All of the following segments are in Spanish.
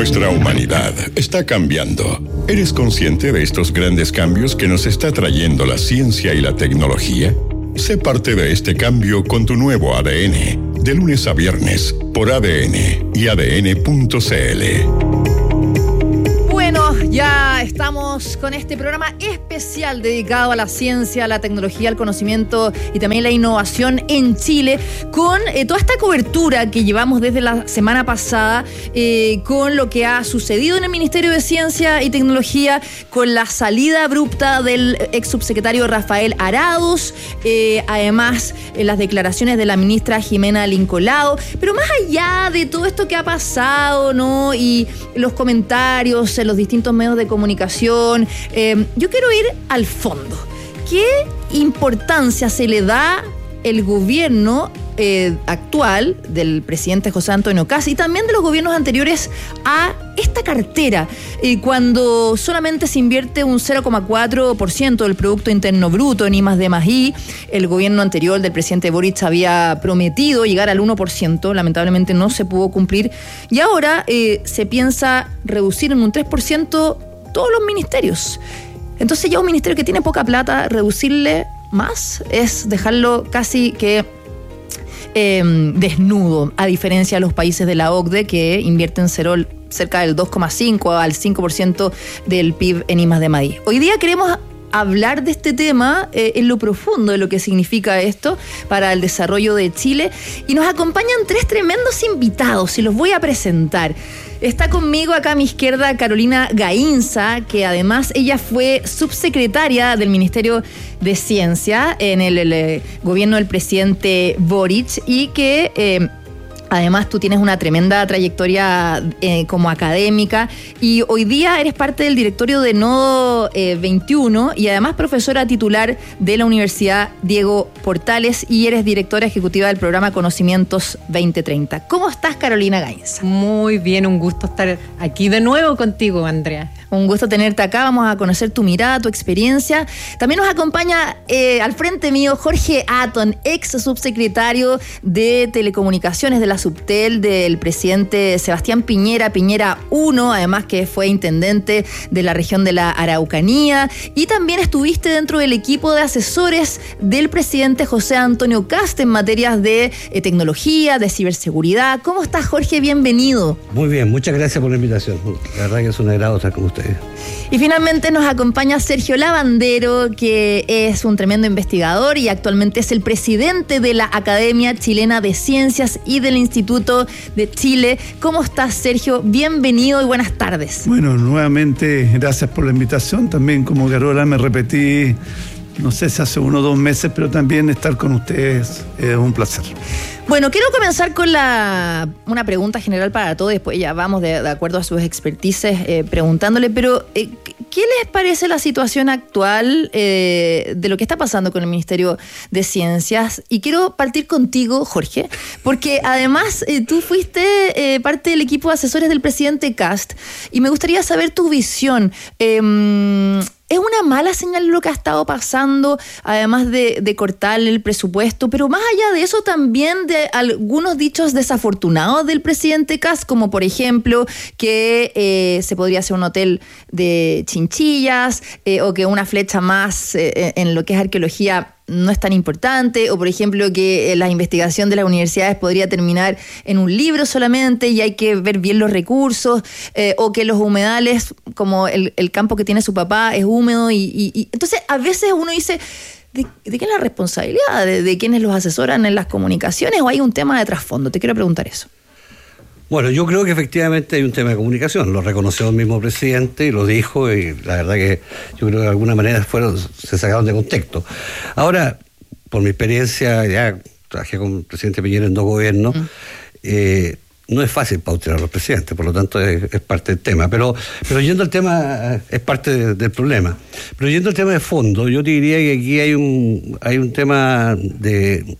Nuestra humanidad está cambiando. ¿Eres consciente de estos grandes cambios que nos está trayendo la ciencia y la tecnología? Sé parte de este cambio con tu nuevo ADN, de lunes a viernes, por ADN y ADN.cl. Bueno, ya estamos con este programa especial dedicado a la ciencia, a la tecnología, al conocimiento y también la innovación en Chile, con toda esta cobertura que llevamos desde la semana pasada, con lo que ha sucedido en el Ministerio de Ciencia y Tecnología, con la salida abrupta del ex subsecretario Rafael Arauz, además las declaraciones de la ministra Jimena Lincolao, pero más allá de todo esto que ha pasado, ¿no? Y los comentarios en los distintos medios de comunicación, yo quiero ir al fondo. ¿Qué importancia se le da el gobierno actual del presidente José Antonio Kast y también de los gobiernos anteriores a esta cartera, cuando solamente se invierte un 0,4% del Producto Interno Bruto en I+D+I? El gobierno anterior del presidente Boric había prometido llegar al 1%, lamentablemente no se pudo cumplir, y ahora se piensa reducir en un 3% todos los ministerios. Entonces ya un ministerio que tiene poca plata, reducirle más es dejarlo casi que desnudo, a diferencia de los países de la OCDE que invierten cerca del 2,5 al 5% del PIB en I+D+I. Hoy día queremos hablar de este tema en lo profundo de lo que significa esto para el desarrollo de Chile, y nos acompañan tres tremendos invitados y los voy a presentar. Está conmigo acá a mi izquierda Carolina Gainza, que además ella fue subsecretaria del Ministerio de Ciencia en el gobierno del presidente Boric, y que además tú tienes una tremenda trayectoria como académica, y hoy día eres parte del directorio de Nodo 21 y además profesora titular de la Universidad Diego Portales, y eres directora ejecutiva del programa Conocimientos 2030. ¿Cómo estás, Carolina Gainza? Muy bien, un gusto estar aquí de nuevo contigo, Andrea. Un gusto tenerte acá, vamos a conocer tu mirada, tu experiencia. También nos acompaña al frente mío Jorge Atton, ex subsecretario de Telecomunicaciones de la Subtel del presidente Sebastián Piñera 1, además que fue intendente de la región de la Araucanía, y también estuviste dentro del equipo de asesores del presidente José Antonio Kast en materias de tecnología, de ciberseguridad. ¿Cómo estás, Jorge? Bienvenido. Muy bien, muchas gracias por la invitación. La verdad que es un agrado estar con ustedes. Y finalmente nos acompaña Sergio Lavandero, que es un tremendo investigador y actualmente es el presidente de la Academia Chilena de Ciencias y del Instituto de Chile. ¿Cómo estás, Sergio? Bienvenido y buenas tardes. Bueno, nuevamente gracias por la invitación. También, como Carola, me repetí, no sé si hace 1 o 2 meses, pero también estar con ustedes es un placer. Bueno, quiero comenzar con una pregunta general para todos, después ya vamos de acuerdo a sus expertices preguntándole, pero ¿qué les parece la situación actual de lo que está pasando con el Ministerio de Ciencias? Y quiero partir contigo, Jorge, porque además tú fuiste parte del equipo de asesores del presidente Kast, y me gustaría saber tu visión. ¿Es una mala señal lo que ha estado pasando, además de cortarle el presupuesto? Pero más allá de eso, también de algunos dichos desafortunados del presidente Kast, como por ejemplo que se podría hacer un hotel de chinchillas, o que una flecha más en lo que es arqueología no es tan importante, o por ejemplo que la investigación de las universidades podría terminar en un libro solamente y hay que ver bien los recursos, o que los humedales, como el campo que tiene su papá es húmedo, y entonces a veces uno dice, ¿de quién es la responsabilidad? ¿De quiénes los asesoran en las comunicaciones, o hay un tema de trasfondo? Te quiero preguntar eso. Bueno, yo creo que efectivamente hay un tema de comunicación, lo reconoció el mismo presidente y lo dijo, y la verdad que yo creo que de alguna manera se sacaron de contexto. Ahora, por mi experiencia, ya trabajé con el presidente Piñera en 2 gobiernos, no es fácil pautar a los presidentes, por lo tanto es parte del tema, pero yendo al tema, es parte del problema. Pero yendo al tema de fondo, yo te diría que aquí hay un tema de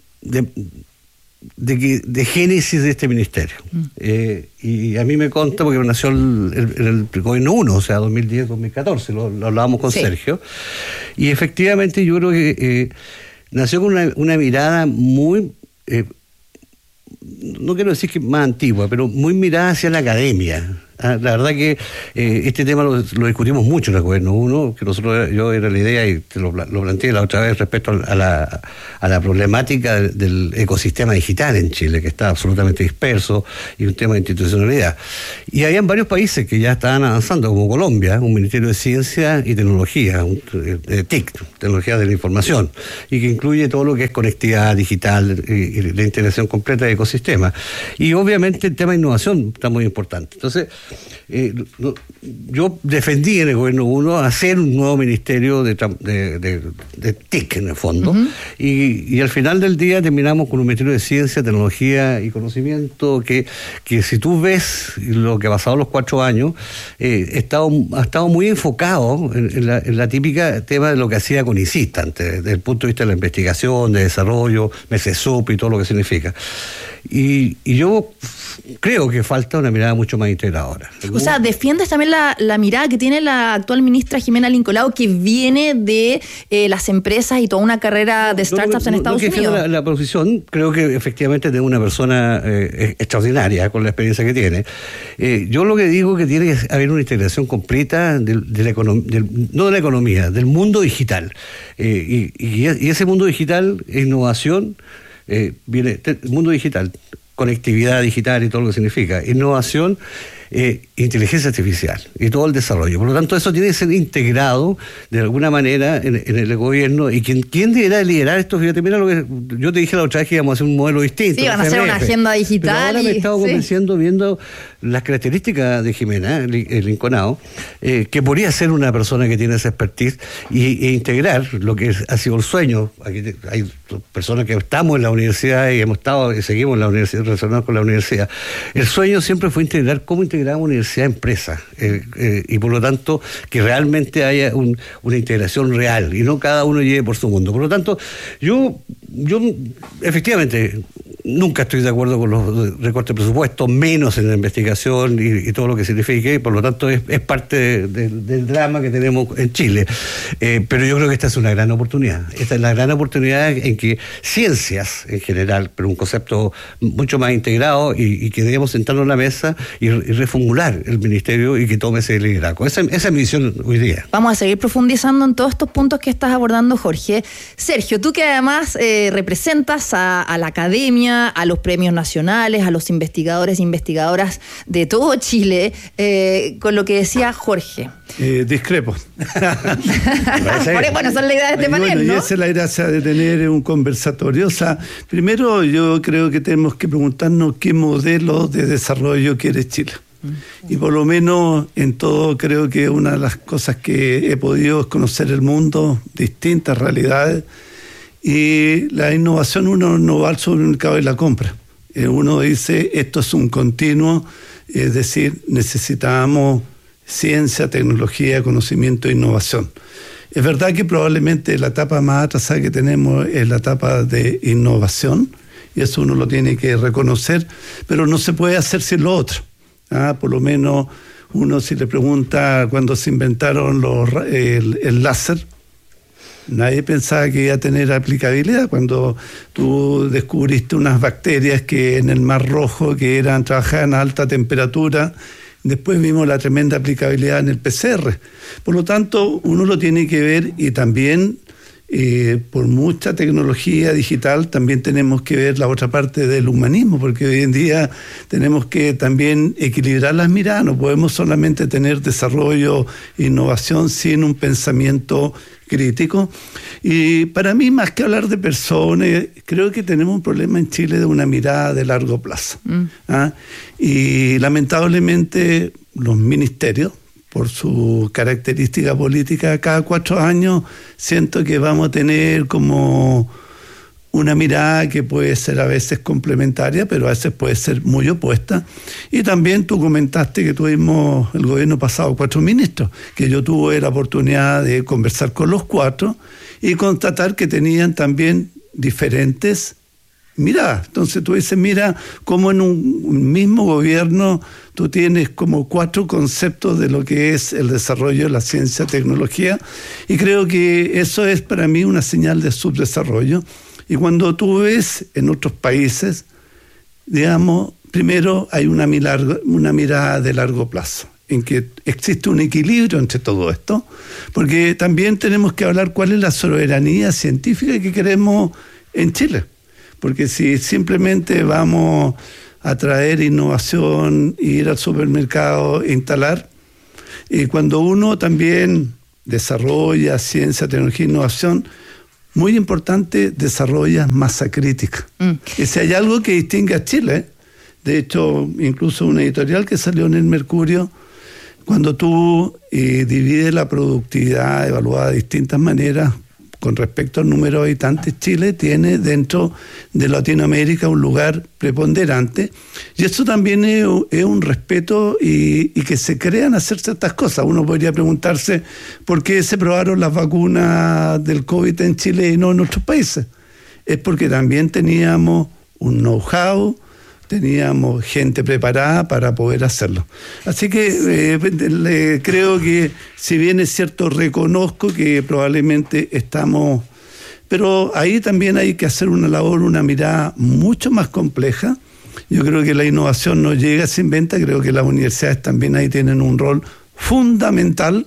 génesis de este ministerio. Y a mí me consta porque nació el gobierno 1, o sea, 2010-2014, lo hablábamos con Sergio, y efectivamente yo creo que nació con una mirada muy, no quiero decir que más antigua, pero muy mirada hacia la academia, La verdad que este tema lo discutimos mucho en el Gobierno 1, que yo era la idea y te lo planteé la otra vez respecto a la problemática del ecosistema digital en Chile, que está absolutamente disperso, y un tema de institucionalidad. Y habían varios países que ya estaban avanzando, como Colombia, un Ministerio de Ciencia y Tecnología, TIC, Tecnología de la Información, y que incluye todo lo que es conectividad digital y la integración completa de ecosistemas. Y obviamente el tema de innovación está muy importante. Entonces, yo defendí en el Gobierno 1 hacer un nuevo ministerio de TIC, en el fondo, y al final del día terminamos con un ministerio de Ciencia, Tecnología y Conocimiento que si tú ves lo que ha pasado los 4 años, ha estado muy enfocado en la típica tema de lo que hacía CONICIT antes, desde el punto de vista de la investigación, de desarrollo, MECESUP y todo lo que significa. Y yo creo que falta una mirada mucho más integradora. O sea, defiendes también la mirada que tiene la actual ministra Jimena Lincolao, que viene de las empresas y toda una carrera de startups en Estados Unidos. La posición, creo que efectivamente es de una persona extraordinaria con la experiencia que tiene. Yo lo que digo es que tiene que haber una integración completa no de la economía, del mundo digital. Y ese mundo digital, innovación, viene el mundo digital, conectividad digital y todo lo que significa, innovación, inteligencia artificial y todo el desarrollo. Por lo tanto, eso tiene que ser integrado de alguna manera en el gobierno. Y ¿quién deberá liderar esto? Fíjate, mira lo que yo te dije la otra vez, que íbamos a hacer un modelo distinto. Sí, van a hacer una agenda digital. Pero ahora me he estado convenciendo, viendo las características de Jimena Lincolao, que podría ser una persona que tiene esa expertise e integrar lo que ha sido el sueño. Aquí hay personas que estamos en la universidad y hemos estado y seguimos en la universidad, relacionados con la universidad. El sueño siempre fue integrar cómo integramos universidad-empresa y por lo tanto que realmente haya una integración real y no cada uno lleve por su mundo. Por lo tanto, yo efectivamente nunca estoy de acuerdo con los recortes de presupuesto, menos en la investigación y todo lo que signifique, y por lo tanto es parte del drama que tenemos en Chile. Pero yo creo que esta es una gran oportunidad. Esta es la gran oportunidad en que ciencias en general, pero un concepto mucho más integrado y que debemos sentarnos en la mesa y reformular el ministerio y que tome ese liderazgo. Esa es mi visión hoy día. Vamos a seguir profundizando en todos estos puntos que estás abordando, Jorge. Sergio, tú que además representas a la academia, a los premios nacionales, a los investigadores e investigadoras de todo Chile, con lo que decía Jorge. Discrepo. Bueno, son las ideas de este panel, ¿no? Y esa es la gracia de tener un conversatorio. O sea, primero yo creo que tenemos que preguntarnos qué modelo de desarrollo quiere Chile. Y por lo menos en todo creo que una de las cosas que he podido es conocer el mundo, distintas realidades, y la innovación uno no va al supermercado y la compra. Uno dice esto es un continuo, es decir, necesitamos ciencia, tecnología, conocimiento e innovación. Es verdad que probablemente la etapa más atrasada que tenemos es la etapa de innovación, y eso uno lo tiene que reconocer, pero no se puede hacer sin lo otro. Por lo menos uno, si le pregunta cuando se inventaron el láser, nadie pensaba que iba a tener aplicabilidad. Cuando tú descubriste unas bacterias que en el Mar Rojo que trabajaban a alta temperatura, después vimos la tremenda aplicabilidad en el PCR. Por lo tanto, uno lo tiene que ver, y también por mucha tecnología digital también tenemos que ver la otra parte del humanismo, porque hoy en día tenemos que también equilibrar las miradas. No podemos solamente tener desarrollo e innovación sin un pensamiento crítico. Y para mí, más que hablar de personas, creo que tenemos un problema en Chile de una mirada de largo plazo. Y lamentablemente los ministerios, por su característica política, cada 4 años siento que vamos a tener como una mirada que puede ser a veces complementaria, pero a veces puede ser muy opuesta. Y también tú comentaste que tuvimos el gobierno pasado 4 ministros, que yo tuve la oportunidad de conversar con los 4 y constatar que tenían también diferentes miradas. Entonces tú dices, mira, como en un mismo gobierno tú tienes como 4 conceptos de lo que es el desarrollo de la ciencia, tecnología, y creo que eso es para mí una señal de subdesarrollo. Y cuando tú ves en otros países, digamos, Primero, hay una mirada de largo plazo, en que existe un equilibrio entre todo esto, porque también tenemos que hablar cuál es la soberanía científica que queremos en Chile. Porque si simplemente vamos a traer innovación, ir al supermercado e instalar, y cuando uno también desarrolla ciencia, tecnología e innovación, muy importante, desarrolla masa crítica. Y si hay algo que distingue a Chile, de hecho, incluso una editorial que salió en el Mercurio, cuando tú divides la productividad evaluada de distintas maneras con respecto al número de habitantes, Chile tiene dentro de Latinoamérica un lugar preponderante, y eso también es un respeto y que se crean hacer ciertas cosas. Uno podría preguntarse por qué se probaron las vacunas del COVID en Chile y no en otros países. Es porque también teníamos un know-how, teníamos gente preparada para poder hacerlo. Así que creo que, si bien es cierto, reconozco que probablemente estamos... Pero ahí también hay que hacer una labor, una mirada mucho más compleja. Yo creo que la innovación no llega, se inventa. Creo que las universidades también ahí tienen un rol fundamental.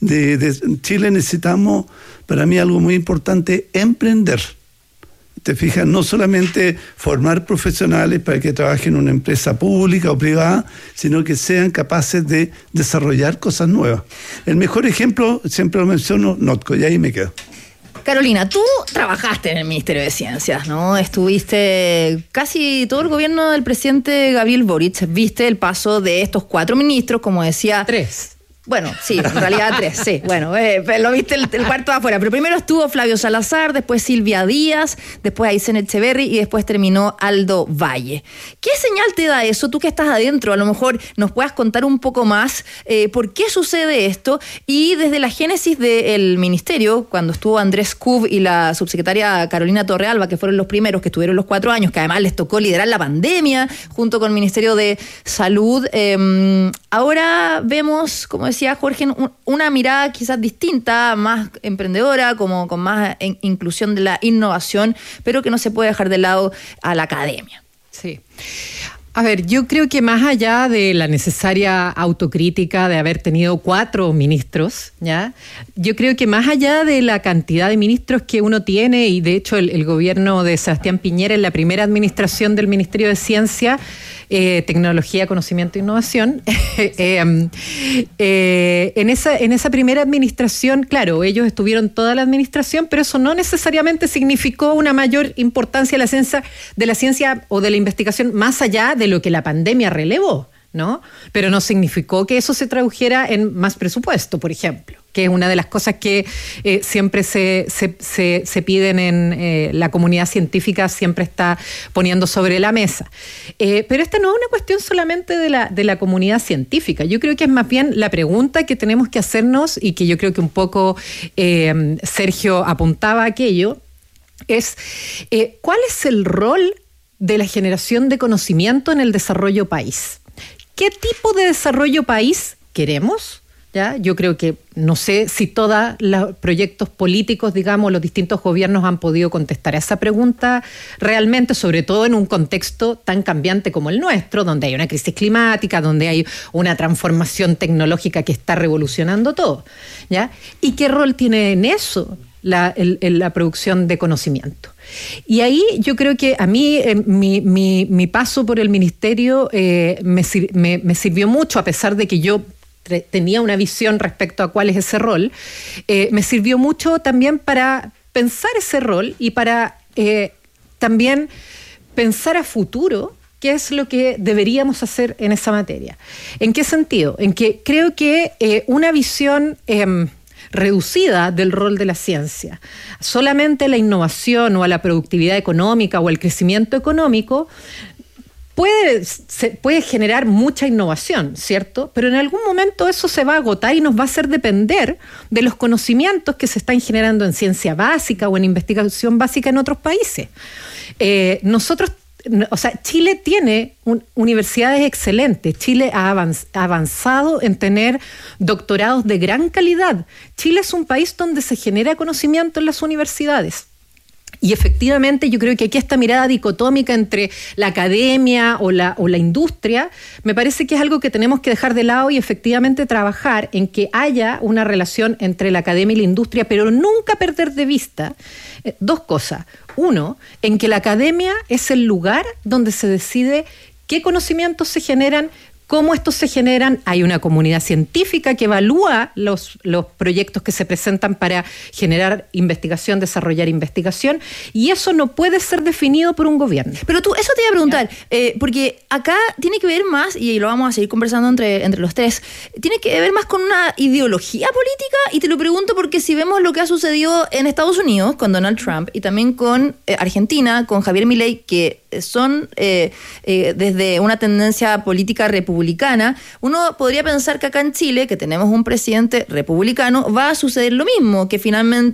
En Chile necesitamos, para mí, algo muy importante, emprender. Te fijas, no solamente formar profesionales para que trabajen en una empresa pública o privada, sino que sean capaces de desarrollar cosas nuevas. El mejor ejemplo, siempre lo menciono, Notco, y ahí me quedo. Carolina, tú trabajaste en el Ministerio de Ciencias, ¿no? Estuviste casi todo el gobierno del presidente Gabriel Boric. Viste el paso de estos 4 ministros, como decía... 3. Bueno, sí, en realidad 3, sí. Bueno, lo viste el cuarto de afuera. Pero primero estuvo Flavio Salazar, después Silvia Díaz, después Aysén Echeverry y después terminó Aldo Valle. ¿Qué señal te da eso? Tú que estás adentro, a lo mejor nos puedas contar un poco más por qué sucede esto. Y desde la génesis del ministerio, cuando estuvo Andrés Kub y la subsecretaria Carolina Torrealba, que fueron los primeros que estuvieron los 4 años, que además les tocó liderar la pandemia junto con el Ministerio de Salud, ahora vemos, como decía Jorge, una mirada quizás distinta, más emprendedora, como con más inclusión de la innovación, pero que no se puede dejar de lado a la academia. Sí. A ver, yo creo que más allá de la necesaria autocrítica de haber tenido 4 ministros, ¿ya? Yo creo que más allá de la cantidad de ministros que uno tiene, y de hecho el gobierno de Sebastián Piñera en la primera administración del Ministerio de Ciencia, Tecnología, Conocimiento e Innovación, en esa primera administración, claro, ellos estuvieron toda la administración, pero eso no necesariamente significó una mayor importancia de la ciencia o de la investigación más allá de lo que la pandemia relevó, ¿no? Pero no significó que eso se tradujera en más presupuesto, por ejemplo, que es una de las cosas que siempre se piden en la comunidad científica, siempre está poniendo sobre la mesa. Pero esta no es una cuestión solamente de la comunidad científica. Yo creo que es más bien la pregunta que tenemos que hacernos, y que yo creo que un poco Sergio apuntaba a aquello, es ¿cuál es el rol de la generación de conocimiento en el desarrollo país? ¿Qué tipo de desarrollo país queremos? ¿Ya? Yo creo que no sé si todos los proyectos políticos, digamos, los distintos gobiernos han podido contestar a esa pregunta realmente, sobre todo en un contexto tan cambiante como el nuestro, donde hay una crisis climática, donde hay una transformación tecnológica que está revolucionando todo, ¿ya? ¿Y qué rol tiene en eso la producción de conocimiento? Y ahí yo creo que a mí mi paso por el ministerio me sirvió mucho, a pesar de que yo tenía una visión respecto a cuál es ese rol, me sirvió mucho también para pensar ese rol y para también pensar a futuro qué es lo que deberíamos hacer en esa materia. ¿En qué sentido? En que creo que una visión reducida del rol de la ciencia, solamente a la innovación o a la productividad económica o al crecimiento económico, puede generar mucha innovación, ¿cierto? Pero en algún momento eso se va a agotar y nos va a hacer depender de los conocimientos que se están generando en ciencia básica o en investigación básica en otros países. Chile tiene universidades excelentes. Chile ha avanzado en tener doctorados de gran calidad. Chile es un país donde se genera conocimiento en las universidades. Y efectivamente yo creo que aquí esta mirada dicotómica entre la academia o la industria, me parece que es algo que tenemos que dejar de lado y efectivamente trabajar en que haya una relación entre la academia y la industria, pero nunca perder de vista dos cosas. Uno, en que la academia es el lugar donde se decide qué conocimientos se generan, cómo estos se generan. Hay una comunidad científica que evalúa los proyectos que se presentan para generar investigación, desarrollar investigación, y eso no puede ser definido por un gobierno. Pero tú, eso te iba a preguntar, porque acá tiene que ver más, y lo vamos a seguir conversando entre los tres, tiene que ver más con una ideología política, y te lo pregunto porque si vemos lo que ha sucedido en Estados Unidos con Donald Trump y también con Argentina, con Javier Milei, que son desde una tendencia política republicana, uno podría pensar que acá en Chile, que tenemos un presidente republicano, va a suceder lo mismo, que finalmente